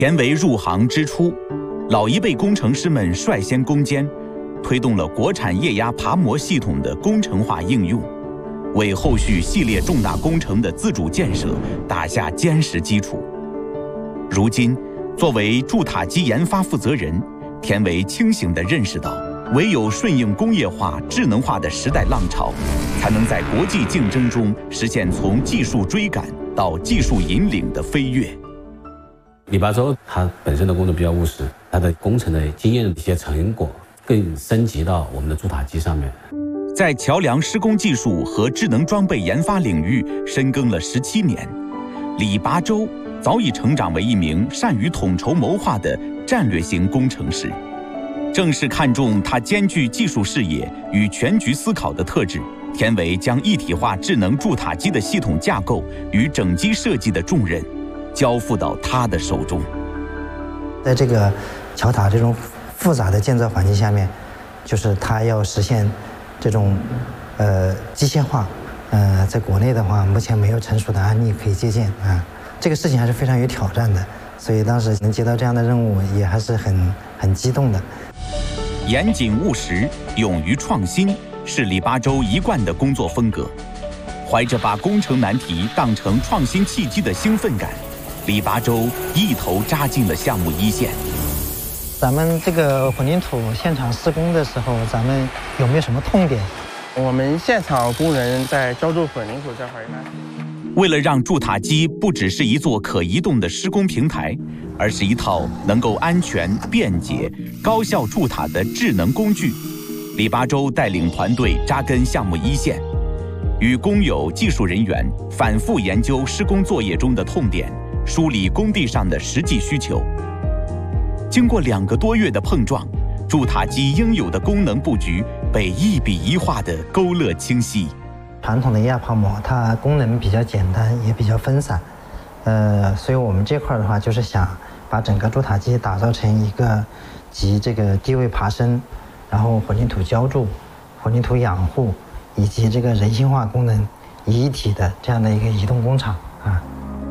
田为入行之初，老一辈工程师们率先攻坚，推动了国产液压爬模系统的工程化应用，为后续系列重大工程的自主建设打下坚实基础。如今，作为铸塔机研发负责人，田为清醒地认识到，唯有顺应工业化、智能化的时代浪潮，才能在国际竞争中实现从技术追赶到技术引领的飞跃。 李八洲他本身的工作比较务实，他的工程的经验的一些成果更升级到我们的铸塔机上面。 在桥梁施工技术和智能装备研发领域深耕了17年，李八洲早已成长为一名善于统筹谋划的战略型工程师。正是看重他兼具技术视野与全局思考的特质，田为将一体化智能铸塔机的系统架构与整机设计的重任交付到他的手中。 在这个桥塔这种复杂的建造环境下面，就是他要实现这种机械化，在国内的话，目前没有成熟的案例可以借鉴啊。这个事情还是非常有挑战的，所以当时能接到这样的任务，也还是很激动的。 严谨务实、勇于创新是李八洲一贯的工作风格。怀着把工程难题当成创新契机的兴奋感，李八洲一头扎进了项目一线。 咱们这个混凝土现场施工的时候，咱们有没有什么痛点？ 我们现场工人在浇筑混凝土这块呢， 为了让铸塔机不只是一座可移动的施工平台，而是一套能够安全、便捷、高效铸塔的智能工具，李八洲带领团队扎根项目一线，与工友、技术人员反复研究施工作业中的痛点，梳理工地上的实际需求。经过2个多月的碰撞，铸塔机应有的功能布局被一笔一画地勾勒清晰。 传统的液压泡沫，它功能比较简单，也比较分散，所以我们这块的话，就是想把整个铸塔机打造成一个集这个低位爬升，然后混凝土浇筑、混凝土养护以及这个人性化功能一体的这样的一个移动工厂啊。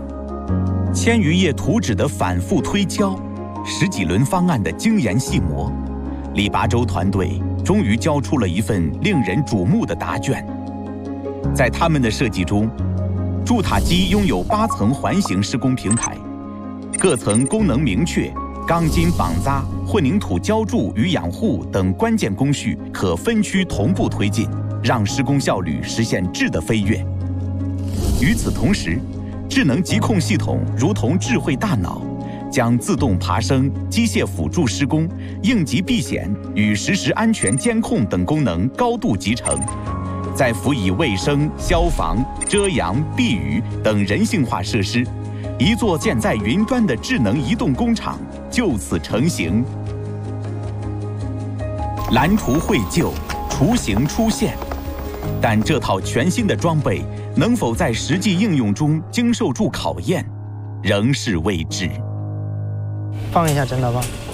1000余页图纸的反复推敲，10几轮方案的精研细磨，李八洲团队终于交出了一份令人瞩目的答卷。在他们的设计中，铸塔机拥有8层环形施工平台，各层功能明确，钢筋绑扎、混凝土浇筑与养护等关键工序可分区同步推进，让施工效率实现质的飞跃。与此同时，智能疾控系统如同智慧大脑，将自动爬升、机械辅助施工、应急避险与实时安全监控等功能高度集成，再辅以卫生、消防、遮阳、避雨等人性化设施，一座建在云端的智能移动工厂就此成型。蓝图绘就，雏形出现，但这套全新的装备能否在实际应用中经受住考验，仍是未知。 放一下真的吧。